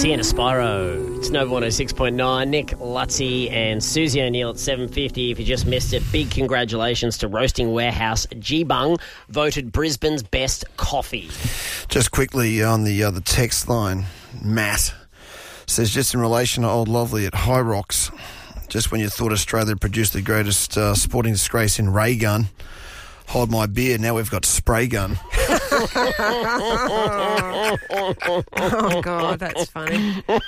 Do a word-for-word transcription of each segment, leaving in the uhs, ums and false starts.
Sienna Spyro. It's Nova one oh six point nine. Nick Lutzy and Susie O'Neill at seven fifty. If you just missed it, big congratulations to Roasting Warehouse. G-Bung voted Brisbane's best coffee. Just quickly on the, uh, the text line, Matt says, just in relation to Old Lovely at High Rocks, just when you thought Australia produced the greatest uh, sporting disgrace in ray gun, hold my beer, now we've got spray gun. Oh, God, that's funny. That's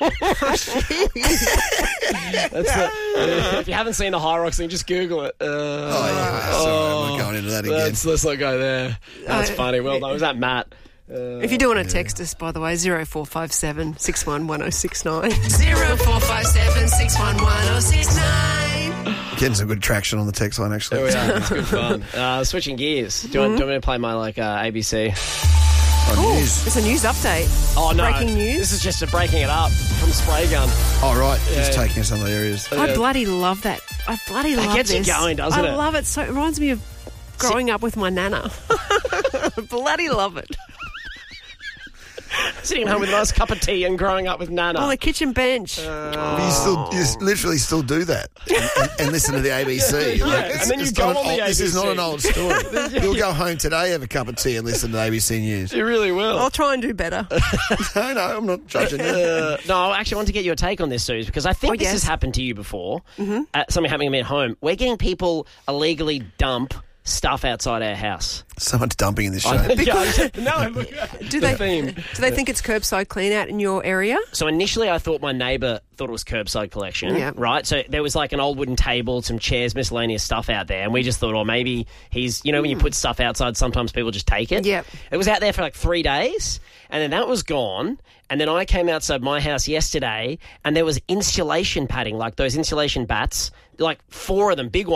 the, uh, if you haven't seen the High Rocks thing, just Google it. Uh, oh, yeah. Sorry, I'm not going into that again. Let's, let's not go there. That's Uh, funny. Well done. Was that Matt? Uh, If you do want to text us, by the way, zero four five seven, six one one oh six nine. Zero four five seven six one one oh six nine. Getting some good traction on the text line, actually. There we are. It's good fun. Uh, switching gears. Do you, want, do you want me to play my like uh, A B C? Oh, news. It's a news update. Oh no! Breaking news. This is just a breaking it up from spray gun. Oh, right. Yeah. He's taking us on the areas. I bloody love that. I bloody That love gets you this. going, doesn't I it? love it. So it reminds me of growing up with my nana. Bloody love it. Sitting at home with a nice cup of tea and growing up with Nana. On the kitchen bench. But you still, you s- literally still do that and, and, and listen to the A B C. Yeah, Like, and then you it's go not an on the old- This is A B C. not an old story. You'll go home today, have a cup of tea, and listen to A B C News. You really will. I'll try and do better. No, no, I'm not judging you. Uh, no, I actually want to get your take on this, Suze, because I think Oh, this yes. has happened to you before. Mm-hmm. Uh, something happening to me at home. We're getting people illegally dump stuff outside our house. Someone's dumping in this show. Yeah, no, look, Do the they theme. do they think it's curbside clean out in your area? So initially I thought my neighbour thought it was curbside collection, Yeah. right? So there was like an old wooden table, some chairs, miscellaneous stuff out there, and we just thought, oh, maybe he's, you know, when you put stuff outside, sometimes people just take it. Yep. It was out there for like three days, and then that was gone, and then I came outside my house yesterday, and there was insulation padding, like those insulation bats, like four of them, big ones.